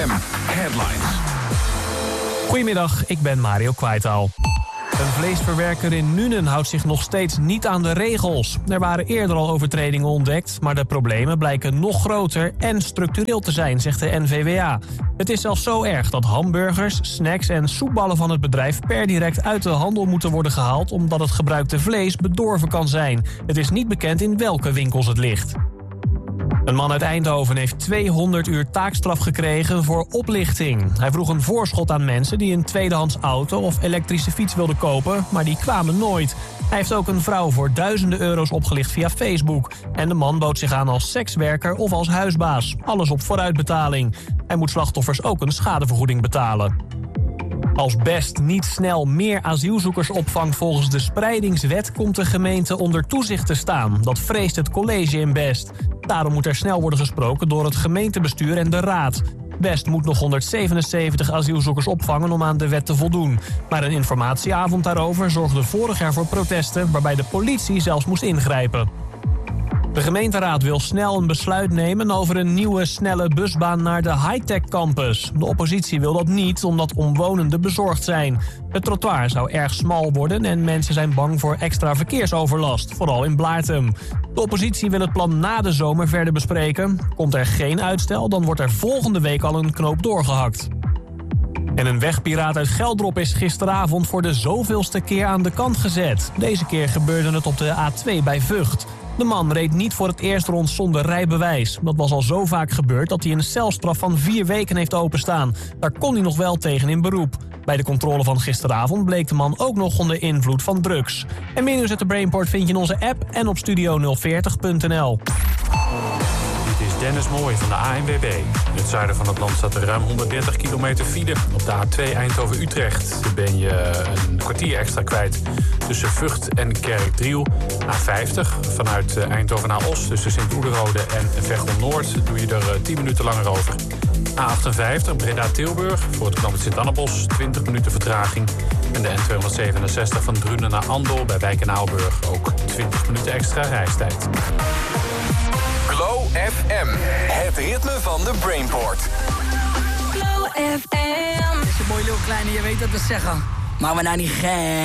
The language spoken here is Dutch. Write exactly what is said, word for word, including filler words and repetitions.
M Headlines. Goedemiddag, ik ben Mario Kwaitaal. Een vleesverwerker in Nuenen houdt zich nog steeds niet aan de regels. Er waren eerder al overtredingen ontdekt, maar de problemen blijken nog groter en structureel te zijn, zegt de N V W A. Het is zelfs zo erg dat hamburgers, snacks en soepballen van het bedrijf per direct uit de handel moeten worden gehaald, omdat het gebruikte vlees bedorven kan zijn. Het is niet bekend in welke winkels het ligt. Een man uit Eindhoven heeft tweehonderd uur taakstraf gekregen voor oplichting. Hij vroeg een voorschot aan mensen die een tweedehands auto of elektrische fiets wilden kopen, maar die kwamen nooit. Hij heeft ook een vrouw voor duizenden euro's opgelicht via Facebook. En de man bood zich aan als sekswerker of als huisbaas. Alles op vooruitbetaling. Hij moet slachtoffers ook een schadevergoeding betalen. Als Best niet snel meer asielzoekers opvangt volgens de spreidingswet, komt de gemeente onder toezicht te staan. Dat vreest het college in Best. Daarom moet er snel worden gesproken door het gemeentebestuur en de raad. Best moet nog honderdzevenenzeventig asielzoekers opvangen om aan de wet te voldoen. Maar een informatieavond daarover zorgde vorig jaar voor protesten, waarbij de politie zelfs moest ingrijpen. De gemeenteraad wil snel een besluit nemen over een nieuwe snelle busbaan naar de high-tech campus. De oppositie wil dat niet, omdat omwonenden bezorgd zijn. Het trottoir zou erg smal worden en mensen zijn bang voor extra verkeersoverlast, vooral in Blaartem. De oppositie wil het plan na de zomer verder bespreken. Komt er geen uitstel, dan wordt er volgende week al een knoop doorgehakt. En een wegpiraat uit Geldrop is gisteravond voor de zoveelste keer aan de kant gezet. Deze keer gebeurde het op de A twee bij Vught. De man reed niet voor het eerst rond zonder rijbewijs. Dat was al zo vaak gebeurd dat hij een celstraf van vier weken heeft openstaan. Daar kon hij nog wel tegen in beroep. Bij de controle van gisteravond bleek de man ook nog onder invloed van drugs. En meer nieuws uit de Brainport vind je in onze app en op studio nul veertig punt n l. Dit is Dennis Mooij van de A N W B. In het zuiden van het land staat er ruim honderddertig kilometer file. Op de A twee Eindhoven-Utrecht ben je een kwartier extra kwijt tussen Vught en Kerkdriel. A vijftig vanuit Eindhoven naar Os tussen Sint-Oederode en Veghel-Noord doe je er tien minuten langer over. A achtenvijftig Breda-Tilburg voor het knooppunt Sint-Annabos, twintig minuten vertraging. En de N tweehonderdzevenenzestig van Drunen naar Andel bij Wijk en Aalburg ook twintig minuten extra reistijd. Glow F M, het ritme van de Brainport. Glow F M. Is je mooi, heel kleine, je weet wat we zeggen. Maar we nou niet gek.